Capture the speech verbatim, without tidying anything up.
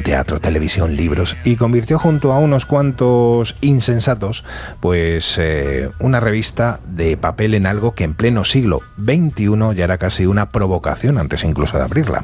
teatro, televisión, libros, y convirtió junto a unos cuantos insensatos, pues eh, una revista de papel en algo que en pleno siglo veintiuno ya era casi una provocación antes incluso de abrirla.